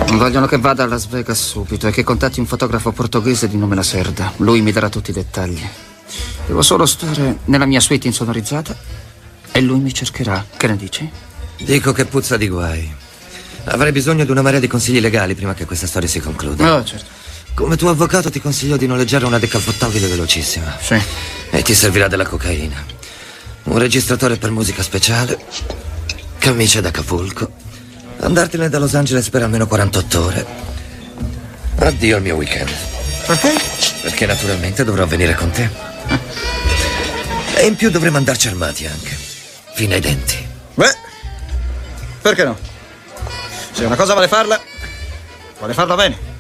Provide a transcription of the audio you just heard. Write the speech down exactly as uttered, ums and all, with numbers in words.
Vogliono che vada a Las Vegas subito e che contatti un fotografo portoghese di nome Lacerda. Lui mi darà tutti i dettagli. Devo solo stare nella mia suite insonorizzata e lui mi cercherà. Che ne dici? Dico che puzza di guai. Avrei bisogno di una marea di consigli legali prima che questa storia si concluda. Oh, certo. Come tuo avvocato ti consiglio di noleggiare una decapottabile velocissima. Sì. E ti servirà della cocaina. Un registratore per musica speciale. Camicia d'Acapulco. Andartene da Los Angeles per almeno quarantotto ore. Addio al mio weekend. Perché? Perché naturalmente dovrò venire con te. E in più dovremo andarci armati anche. Fino ai denti. Beh, perché no? Se una cosa vale farla, vale farla bene.